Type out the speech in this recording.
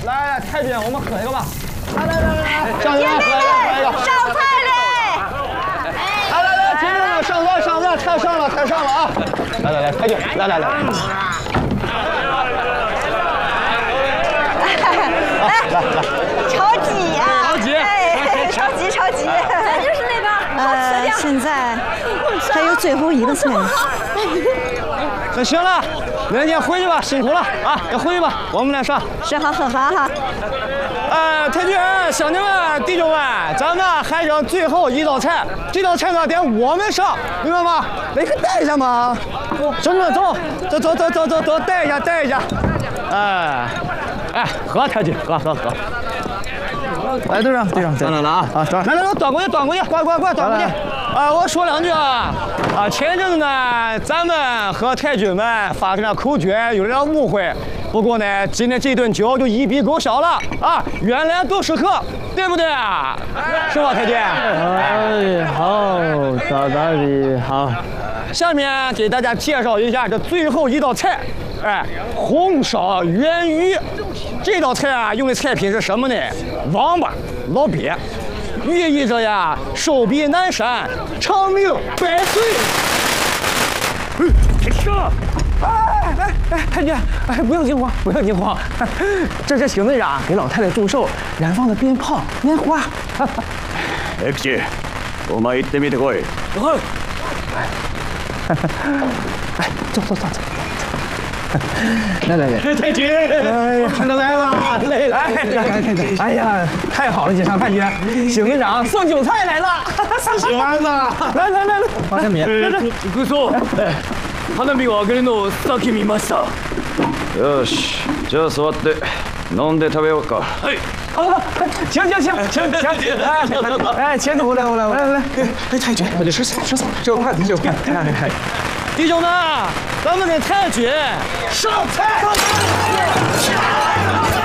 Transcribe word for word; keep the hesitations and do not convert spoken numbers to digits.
来来，太君，我们喝一个吧。来来来来，上来喝一个，喝一个。 上菜嘞！ 来来来，听着呢，上菜上菜，太上了太上了啊！来来来，太君，来来来。 来来来，超级呀！ 超级， 哎，超级超级， 咱就是那个。 呃，现在还有最后一个菜。 那行了，明天回去吧，辛苦了啊，要回去吧，我们来上。 吃好喝好哈。 呃，太君，兄弟们、弟兄们，咱们还剩最后一道菜，这道菜呢得我们上，明白吗？来，可带一下嘛。兄弟们，走，走走走走走走，带一下，带一下。哎，哎，喝，太君，喝喝喝。来，队长，队长，来来来啊！啊，来来来，端过去，端过去，快快快，端过去！啊，我说两句啊！啊，前阵子呢，咱们和太君们发生了口角，有点误会。不过呢，今天这顿酒就一笔勾销了啊！原来都是客，对不对啊？是吧，太君？ 哎，好，大大的好。 下面给大家介绍一下这最后一道菜，哎，红烧鲅鱼。这道菜啊，用的菜品是什么呢？王八、老鳖，寓意着呀寿比南山，长命百岁。嗯，停！哎哎哎，太君，哎，不要惊慌，不要惊慌，这是醒子长给老太太祝寿燃放的鞭炮、烟花。 エクチ、お前行ってみてこい。 はい。哎，走走走走。来来来，太君，哎呀，看到来了，累了，哎哎呀，太好了，锦上太君，邢队长送酒菜来了，喜欢呢，来来来来，花生米，来来， グソ、花火をあげるのをさっき見ました。 よし、じゃあ座って飲んで食べようか。 はい。 好，行行行行行，哎哎，前途来我来我来来来，哎太君，我就吃吃菜，这个筷子这个筷子，哎哎。弟兄们，咱们给太君上菜！